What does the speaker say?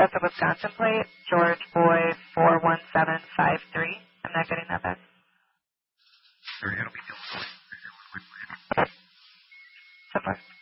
That's a Wisconsin plate. George Boy 41753. I'm not getting that back. So far.